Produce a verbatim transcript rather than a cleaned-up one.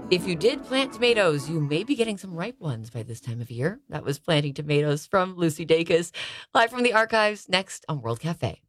If you did plant tomatoes, you may be getting some ripe ones by this time of year. That was Planting Tomatoes from Lucy Dacus, live from the archives, next on World Cafe.